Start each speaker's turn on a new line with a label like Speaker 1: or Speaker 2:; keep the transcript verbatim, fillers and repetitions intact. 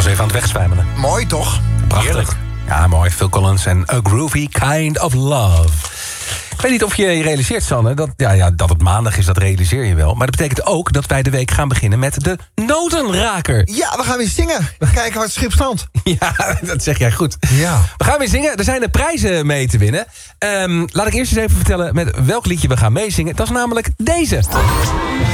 Speaker 1: even aan het wegzwijmelen.
Speaker 2: Mooi, toch?
Speaker 1: Prachtig.
Speaker 2: Heerlijk.
Speaker 1: Ja, mooi. Phil Collins en A Groovy Kind of Love. Ik weet niet of je je realiseert, Sanne, dat, ja, ja, dat het maandag is, dat realiseer je wel. Maar dat betekent ook dat wij de week gaan beginnen met de notenraker.
Speaker 2: Ja, we gaan weer zingen. Kijken waar het schip strandt.
Speaker 1: Ja, dat zeg jij goed.
Speaker 2: Ja.
Speaker 1: We gaan weer zingen. Er zijn er prijzen mee te winnen. Um, laat ik eerst eens even vertellen met welk liedje we gaan meezingen. Dat is namelijk deze.